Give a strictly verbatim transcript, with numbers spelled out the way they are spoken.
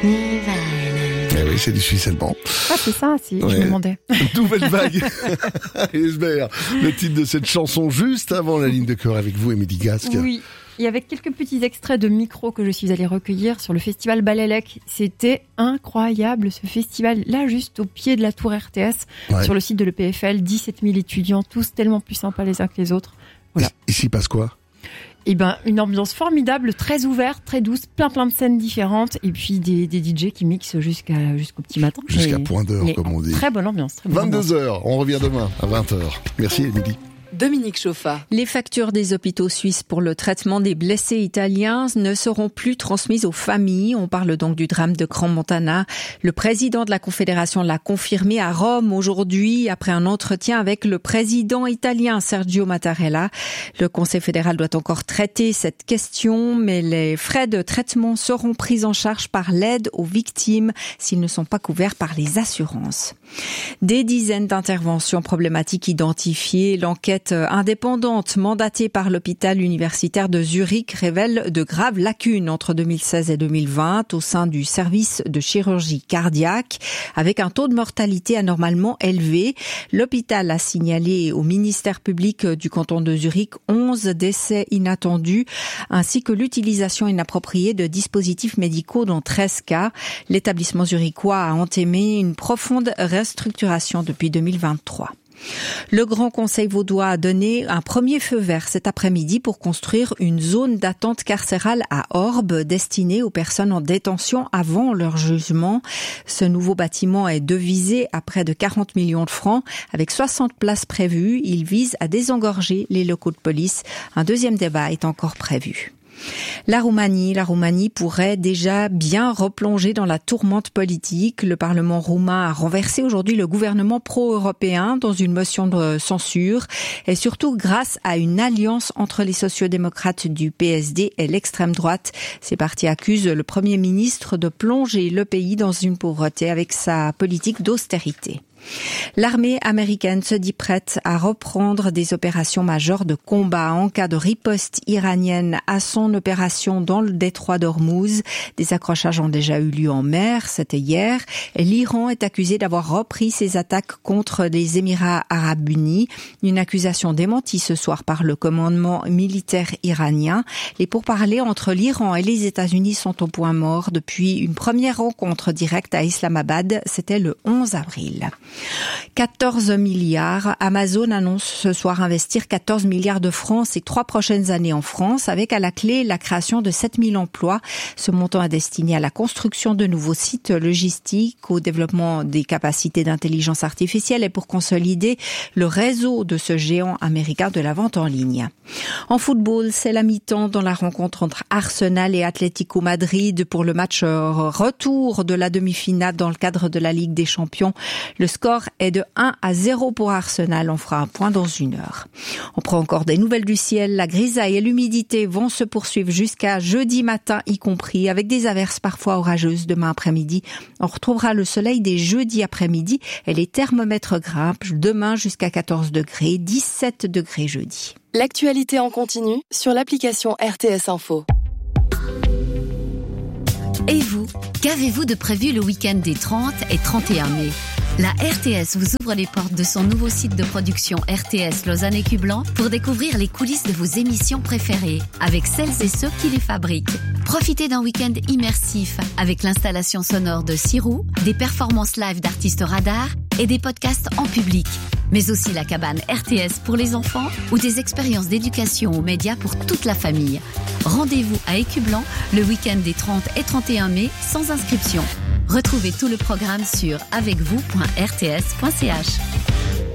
Eh oui, c'est du suisse allemand. Ah, c'est ça, si, ouais. Je me demandais. Nouvelle vague. Esbert, le titre de cette chanson juste avant la ligne de cœur avec vous, Émilie Gasque. Oui. Et avec quelques petits extraits de micro que je suis allée recueillir sur le festival Balélec. C'était incroyable, ce festival, là, juste au pied de la tour R T S, ouais. Sur le site de l'E P F L, dix-sept mille étudiants, tous tellement plus sympas les uns que les autres. Voilà. Et ici passe quoi ? Eh ben, une ambiance formidable, très ouverte, très douce, plein plein de scènes différentes, et puis des, des D J qui mixent jusqu'à, jusqu'au petit matin. Jusqu'à et, point d'heure, comme on dit. Très bonne ambiance. Très bonne vingt-deux heures, on revient demain à vingt heures. Merci, Émilie. Dominique Chauffa. Les factures des hôpitaux suisses pour le traitement des blessés italiens ne seront plus transmises aux familles. On parle donc du drame de Crans-Montana. Le président de la Confédération l'a confirmé à Rome aujourd'hui après un entretien avec le président italien Sergio Mattarella. Le Conseil fédéral doit encore traiter cette question, mais les frais de traitement seront pris en charge par l'aide aux victimes s'ils ne sont pas couverts par les assurances. Des dizaines d'interventions problématiques identifiées. L'enquête indépendante mandatée par l'hôpital universitaire de Zurich révèle de graves lacunes entre deux mille seize et deux mille vingt au sein du service de chirurgie cardiaque avec un taux de mortalité anormalement élevé. L'hôpital a signalé au ministère public du canton de Zurich onze décès inattendus ainsi que l'utilisation inappropriée de dispositifs médicaux dans treize cas. L'établissement zurichois a entamé une profonde restructuration depuis deux mille vingt-trois. Le Grand Conseil vaudois a donné un premier feu vert cet après-midi pour construire une zone d'attente carcérale à Orbe destinée aux personnes en détention avant leur jugement. Ce nouveau bâtiment est devisé à près de quarante millions de francs. Avec soixante places prévues, il vise à désengorger les locaux de police. Un deuxième débat est encore prévu. La Roumanie, la Roumanie pourrait déjà bien replonger dans la tourmente politique. Le Parlement roumain a renversé aujourd'hui le gouvernement pro-européen dans une motion de censure et surtout grâce à une alliance entre les sociodémocrates du P S D et l'extrême droite. Ces partis accusent le Premier ministre de plonger le pays dans une pauvreté avec sa politique d'austérité. L'armée américaine se dit prête à reprendre des opérations majeures de combat en cas de riposte iranienne à son opération dans le détroit d'Ormuz. Des accrochages ont déjà eu lieu en mer, c'était hier. L'Iran est accusé d'avoir repris ses attaques contre les Émirats arabes unis. Une accusation démentie ce soir par le commandement militaire iranien. Les pourparlers entre l'Iran et les États-Unis sont au point mort depuis une première rencontre directe à Islamabad. C'était le onze avril. quatorze milliards. Amazon annonce ce soir investir quatorze milliards de francs ces trois prochaines années en France, avec à la clé la création de sept mille emplois. Ce montant est destiné à la construction de nouveaux sites logistiques, au développement des capacités d'intelligence artificielle et pour consolider le réseau de ce géant américain de la vente en ligne. En football, c'est la mi-temps dans la rencontre entre Arsenal et Atlético Madrid pour le match retour de la demi-finale dans le cadre de la Ligue des Champions. Le score est de un à zéro pour Arsenal. On fera un point dans une heure. On prend encore des nouvelles du ciel. La grisaille et l'humidité vont se poursuivre jusqu'à jeudi matin y compris, avec des averses parfois orageuses demain après-midi. On retrouvera le soleil dès jeudi après-midi et les thermomètres grimpent demain jusqu'à quatorze degrés, dix-sept degrés jeudi. L'actualité en continu sur l'application R T S Info. Et vous, qu'avez-vous de prévu le week-end des trente et trente et un mai ? La R T S vous ouvre les portes de son nouveau site de production R T S Lausanne et Cublan pour découvrir les coulisses de vos émissions préférées avec celles et ceux qui les fabriquent. Profitez d'un week-end immersif avec l'installation sonore de Sirou, des performances live d'artistes radars et des podcasts en public. Mais aussi la cabane R T S pour les enfants ou des expériences d'éducation aux médias pour toute la famille. Rendez-vous à Écublan le week-end des trente et trente et un mai sans inscription. Retrouvez tout le programme sur avec vous point r t s point c h.